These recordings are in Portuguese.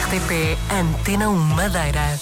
RTP Antena 1 Madeira.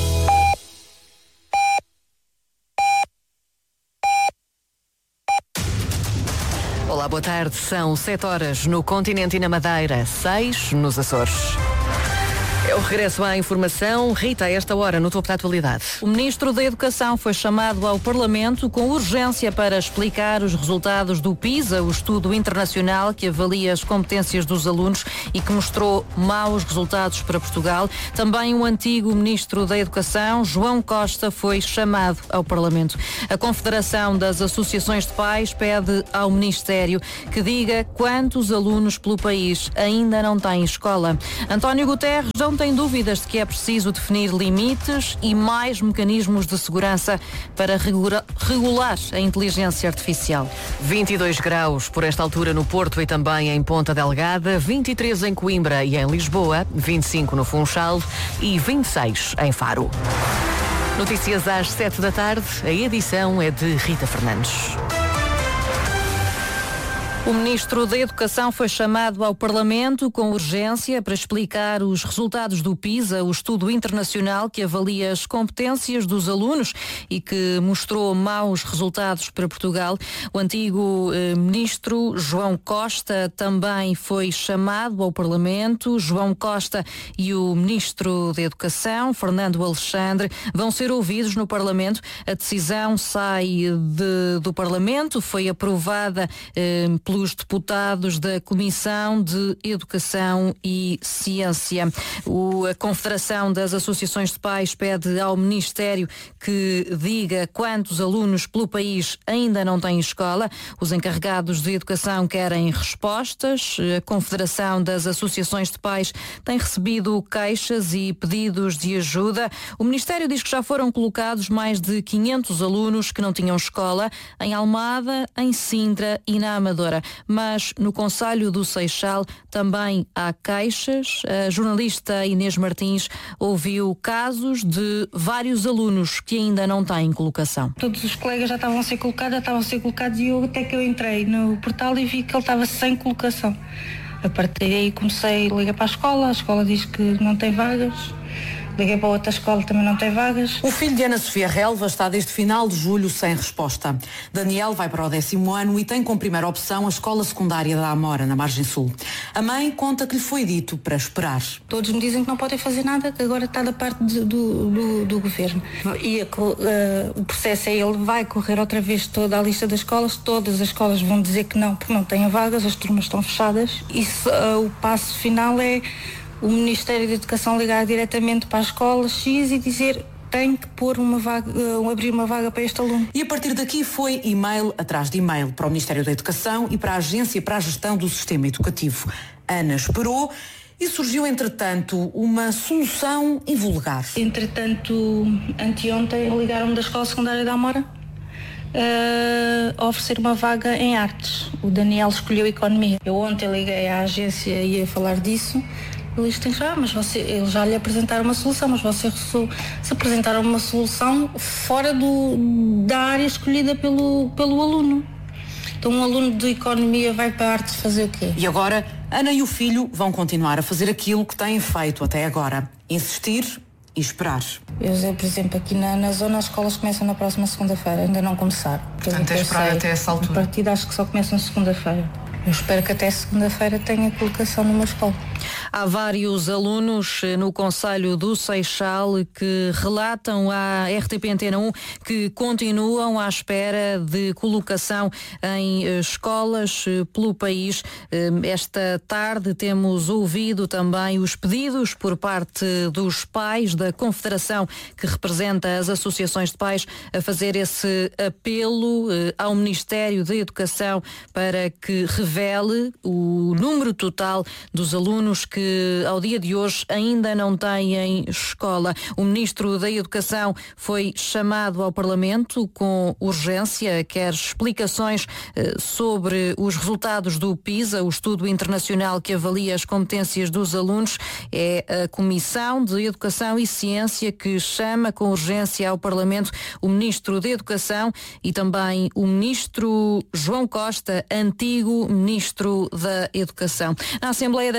Olá, boa tarde. São 7 horas no continente e na Madeira, 6 nos Açores. É o regresso à informação. Rita, a esta hora, no topo da atualidade. O Ministro da Educação foi chamado ao Parlamento com urgência para explicar os resultados do PISA, o estudo internacional que avalia as competências dos alunos e que mostrou maus resultados para Portugal. Também o antigo Ministro da Educação, João Costa, foi chamado ao Parlamento. A Confederação das Associações de Pais pede ao Ministério que diga quantos alunos pelo país ainda não têm escola. António Guterres não tem dúvidas de que é preciso definir limites e mais mecanismos de segurança para regular a inteligência artificial. 22 graus por esta altura no Porto e também em Ponta Delgada, 23 em Coimbra e em Lisboa, 25 no Funchal e 26 em Faro. Notícias às 7 da tarde, a edição é de Rita Fernandes. O Ministro da Educação foi chamado ao Parlamento com urgência para explicar os resultados do PISA, o estudo internacional que avalia as competências dos alunos e que mostrou maus resultados para Portugal. O antigo Ministro João Costa também foi chamado ao Parlamento. João Costa e o Ministro da Educação, Fernando Alexandre, vão ser ouvidos no Parlamento. A decisão sai do Parlamento, foi aprovada pelos deputados da Comissão de Educação e Ciência. A Confederação das Associações de Pais pede ao Ministério que diga quantos alunos pelo país ainda não têm escola. Os encarregados de educação querem respostas. A Confederação das Associações de Pais tem recebido queixas e pedidos de ajuda. O Ministério diz que já foram colocados mais de 500 alunos que não tinham escola em Almada, em Sintra e na Amadora. Mas no Concelho do Seixal também há queixas. A jornalista Inês Martins ouviu casos de vários alunos que ainda não têm colocação. Todos os colegas já estavam a ser colocados e até que eu entrei no portal e vi que ele estava sem colocação. A partir daí comecei a ligar para a escola diz que não tem vagas. Liguei para outra escola, também não tem vagas. O filho de Ana Sofia Relva está desde final de julho sem resposta. Daniel vai para o 10º ano e tem como primeira opção a escola secundária da Amora, na Margem Sul. A mãe conta que lhe foi dito para esperar. Todos me dizem que não podem fazer nada, que agora está da parte do governo. E o processo é ele vai correr outra vez toda a lista das escolas, todas as escolas vão dizer que não, porque não têm vagas, as turmas estão fechadas. O passo final é o Ministério da Educação ligar diretamente para a escola X e dizer tem que pôr abrir uma vaga para este aluno. E a partir daqui foi e-mail atrás de e-mail para o Ministério da Educação e para a Agência para a Gestão do Sistema Educativo. Ana esperou e surgiu, entretanto, uma solução invulgar. Entretanto, anteontem ligaram-me da Escola Secundária da Amora a oferecer uma vaga em artes. O Daniel escolheu Economia. Eu ontem liguei à agência e ia falar disso. Eles têm eles já lhe apresentaram uma solução, mas vocês se apresentaram uma solução fora da área escolhida pelo aluno. Então um aluno de Economia vai para a arte fazer o quê? E agora, Ana e o filho vão continuar a fazer aquilo que têm feito até agora. Insistir e esperar. Eu sei, por exemplo, aqui na zona as escolas começam na próxima segunda-feira, ainda não começaram. Portanto, é esperar até essa altura. A partida acho que só começam segunda-feira. Eu espero que até segunda-feira tenha colocação numa escola. Há vários alunos no Concelho do Seixal que relatam à RTP Antena 1 que continuam à espera de colocação em escolas pelo país. Esta tarde temos ouvido também os pedidos por parte dos pais da Confederação que representa as associações de pais a fazer esse apelo ao Ministério da Educação para que revele o número total dos alunos que ao dia de hoje ainda não têm escola. O Ministro da Educação foi chamado ao Parlamento com urgência, quer explicações sobre os resultados do PISA, o estudo internacional que avalia as competências dos alunos. É a Comissão de Educação e Ciência que chama com urgência ao Parlamento o Ministro da Educação e também o Ministro João Costa, antigo Ministro da Educação. Na Assembleia da República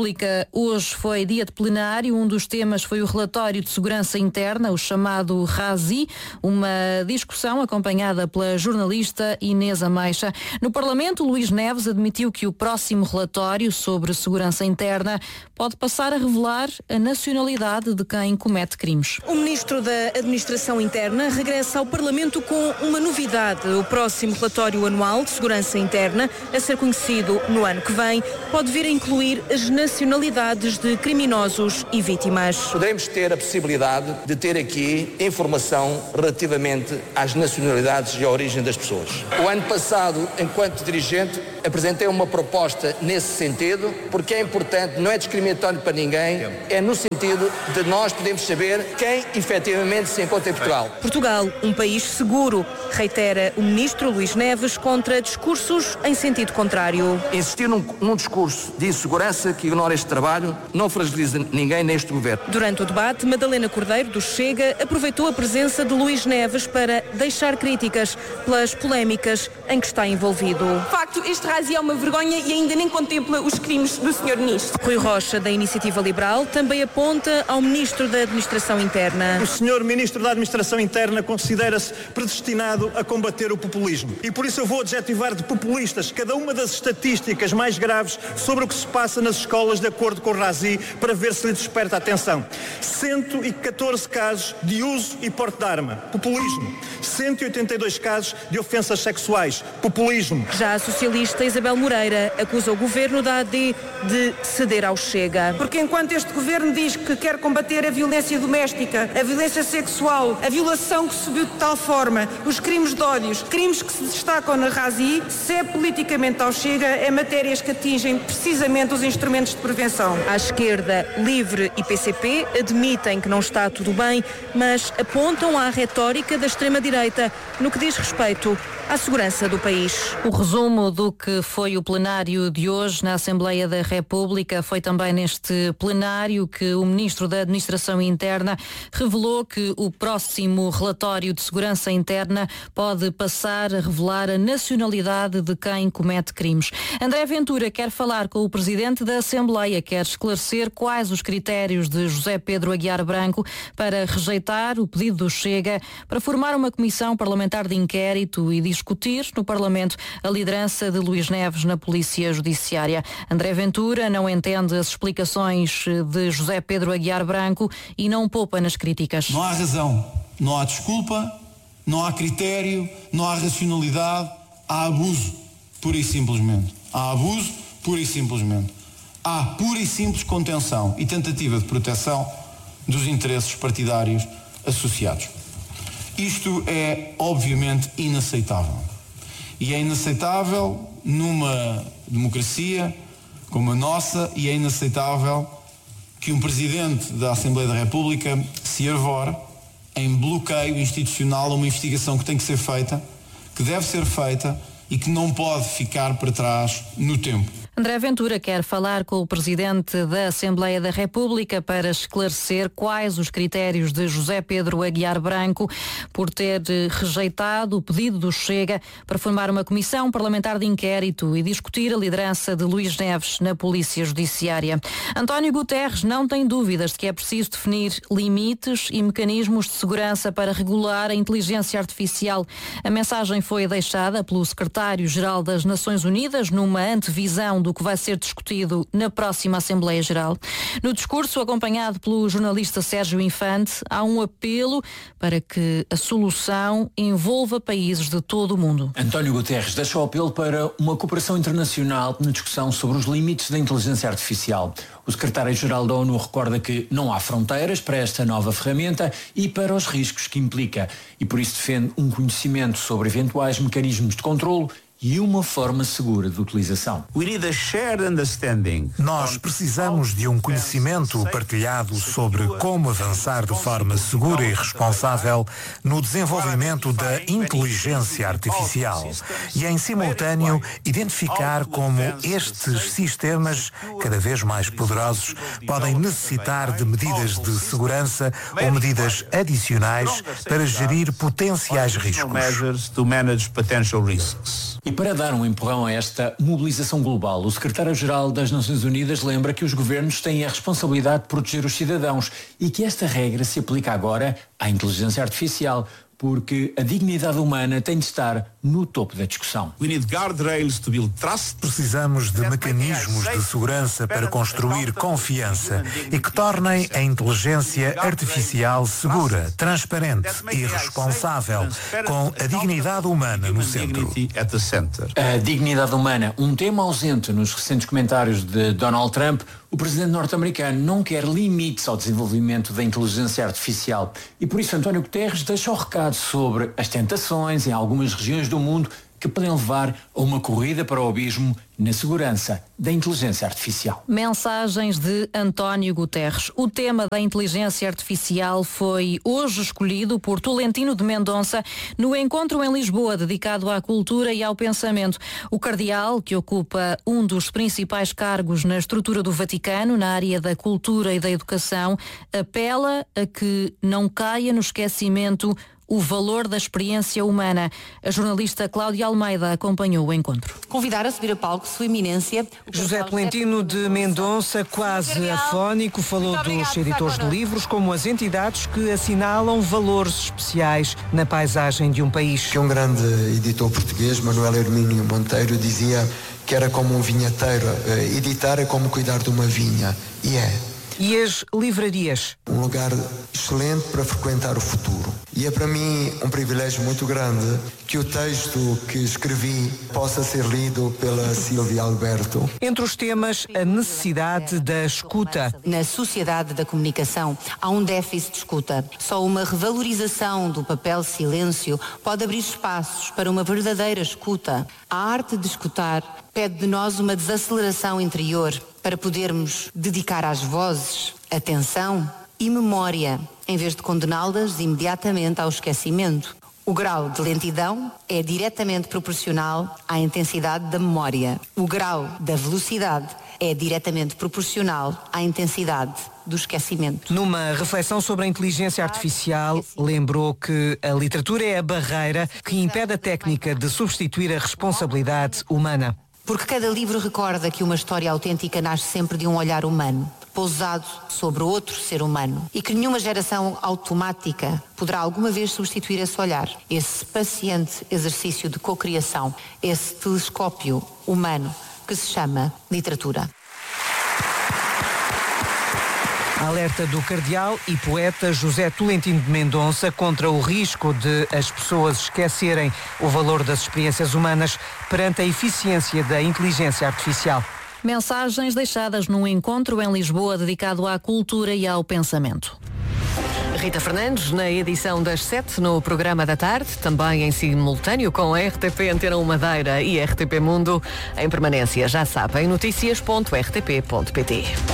República, hoje foi dia de plenário. Um dos temas foi o relatório de segurança interna, o chamado RASI, uma discussão acompanhada pela jornalista Inês Ameixa. No Parlamento, Luís Neves admitiu que o próximo relatório sobre segurança interna pode passar a revelar a nacionalidade de quem comete crimes. O Ministro da Administração Interna regressa ao Parlamento com uma novidade. O próximo relatório anual de segurança interna, a ser conhecido no ano que vem, pode vir a incluir as nacionalidades de criminosos e vítimas. Poderemos ter a possibilidade de ter aqui informação relativamente às nacionalidades e à origem das pessoas. O ano passado, enquanto dirigente, apresentei uma proposta nesse sentido, porque é importante, não é discriminatório para ninguém, é no sentido de nós podermos saber quem efetivamente se encontra em Portugal. Portugal, um país seguro, reitera o Ministro Luís Neves contra discursos em sentido contrário. Insistir num discurso de insegurança que ignora este trabalho não fragiliza ninguém neste governo. Durante o debate, Madalena Cordeiro, do Chega, aproveitou a presença de Luís Neves para deixar críticas pelas polémicas em que está envolvido. De facto, este RASI é uma vergonha e ainda nem contempla os crimes do Sr. Ministro. Rui Rocha, da Iniciativa Liberal, também aponta ao Ministro da Administração Interna. O Sr. Ministro da Administração Interna considera-se predestinado a combater o populismo. E por isso eu vou adjetivar de populistas cada uma das estatísticas mais graves sobre o que se passa nas escolas de acordo com o RASI, para ver se lhe desperta a atenção. 114 casos de uso e porte de arma. Populismo. 182 casos de ofensas sexuais. Populismo. Já a socialista Isabel Moreira acusa o governo da AD de ceder ao Chega. Porque enquanto este governo diz que quer combater a violência doméstica, a violência sexual, a violação que subiu de tal forma, os crimes de ódios, crimes que se destacam na RASI, cede politicamente ao Chega em matérias que atingem precisamente os instrumentos de prevenção. À esquerda, Livre e PCP admitem que não está tudo bem, mas apontam à retórica da extrema-direita no que diz respeito à segurança do país. O resumo do que foi o plenário de hoje na Assembleia da República. Foi também neste plenário que o Ministro da Administração Interna revelou que o próximo relatório de segurança interna pode passar a revelar a nacionalidade de quem comete crimes. André Ventura quer falar com o Presidente da Assembleia, quer esclarecer quais os critérios de José Pedro Aguiar Branco para rejeitar o pedido do Chega para formar uma comissão parlamentar de inquérito e discutir no Parlamento a liderança de Luís Neves na Polícia Judiciária. André Ventura não entende as explicações de José Pedro Aguiar Branco e não poupa nas críticas. Não há razão, não há desculpa, não há critério, não há racionalidade, há abuso, pura e simplesmente. Há abuso, pura e simplesmente. Há pura e simples contenção e tentativa de proteção dos interesses partidários associados. Isto é, obviamente, inaceitável. E é inaceitável numa democracia como a nossa, e é inaceitável que um Presidente da Assembleia da República se arvore em bloqueio institucional a uma investigação que tem que ser feita, que deve ser feita e que não pode ficar para trás no tempo. André Ventura quer falar com o Presidente da Assembleia da República para esclarecer quais os critérios de José Pedro Aguiar Branco por ter rejeitado o pedido do Chega para formar uma comissão parlamentar de inquérito e discutir a liderança de Luís Neves na Polícia Judiciária. António Guterres não tem dúvidas de que é preciso definir limites e mecanismos de segurança para regular a inteligência artificial. A mensagem foi deixada pelo Secretário-Geral das Nações Unidas numa antevisão do que vai ser discutido na próxima Assembleia Geral. No discurso, acompanhado pelo jornalista Sérgio Infante, há um apelo para que a solução envolva países de todo o mundo. António Guterres deixa o apelo para uma cooperação internacional na discussão sobre os limites da inteligência artificial. O secretário-geral da ONU recorda que não há fronteiras para esta nova ferramenta e para os riscos que implica, e por isso defende um conhecimento sobre eventuais mecanismos de controlo e uma forma segura de utilização. Nós precisamos de um conhecimento partilhado sobre como avançar de forma segura e responsável no desenvolvimento da inteligência artificial e, em simultâneo, identificar como estes sistemas, cada vez mais poderosos, podem necessitar de medidas de segurança ou medidas adicionais para gerir potenciais riscos. E para dar um empurrão a esta mobilização global, o secretário-geral das Nações Unidas lembra que os governos têm a responsabilidade de proteger os cidadãos e que esta regra se aplica agora à inteligência artificial, porque a dignidade humana tem de estar no topo da discussão. Precisamos de mecanismos de segurança para construir confiança e que tornem a inteligência artificial segura, transparente e responsável, com a dignidade humana no centro. A dignidade humana, um tema ausente nos recentes comentários de Donald Trump. O presidente norte-americano não quer limites ao desenvolvimento da inteligência artificial e por isso António Guterres deixa o recado sobre as tentações em algumas regiões do mundo que podem levar a uma corrida para o abismo na segurança da inteligência artificial. Mensagens de António Guterres. O tema da inteligência artificial foi hoje escolhido por Tolentino de Mendonça no encontro em Lisboa dedicado à cultura e ao pensamento. O cardeal, que ocupa um dos principais cargos na estrutura do Vaticano, na área da cultura e da educação, apela a que não caia no esquecimento o valor da experiência humana. A jornalista Cláudia Almeida acompanhou o encontro. Convidar a subir a palco Sua Eminência José Tolentino de Mendonça, quase afónico, falou dos editores de livros como as entidades que assinalam valores especiais na paisagem de um país. Que um grande editor português, Manuel Hermínio Monteiro, dizia que era como um vinheteiro. Editar é como cuidar de uma vinha. E é. E as livrarias? Um lugar excelente para frequentar o futuro. E é para mim um privilégio muito grande que o texto que escrevi possa ser lido pela Sílvia Alberto. Entre os temas, a necessidade da escuta. Na sociedade da comunicação há um déficit de escuta. Só uma revalorização do papel silêncio pode abrir espaços para uma verdadeira escuta. A arte de escutar pede de nós uma desaceleração interior para podermos dedicar às vozes atenção e memória, em vez de condená-las imediatamente ao esquecimento. O grau de lentidão é diretamente proporcional à intensidade da memória. O grau da velocidade é diretamente proporcional à intensidade do esquecimento. Numa reflexão sobre a inteligência artificial, lembrou que a literatura é a barreira que impede a técnica de substituir a responsabilidade humana. Porque cada livro recorda que uma história autêntica nasce sempre de um olhar humano, pousado sobre outro ser humano, e que nenhuma geração automática poderá alguma vez substituir esse olhar, esse paciente exercício de cocriação, esse telescópio humano que se chama literatura. Alerta do cardeal e poeta José Tolentino de Mendonça contra o risco de as pessoas esquecerem o valor das experiências humanas perante a eficiência da inteligência artificial. Mensagens deixadas num encontro em Lisboa dedicado à cultura e ao pensamento. Rita Fernandes, na edição das 7 no programa da tarde, também em simultâneo com a RTP Antena 1 Madeira e RTP Mundo, em permanência, já sabem, noticias.rtp.pt.